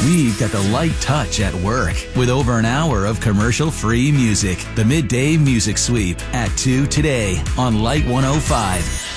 We've got the light touch at work with over an hour of commercial-free music. The Midday Music Sweep at 2 today on Light 105.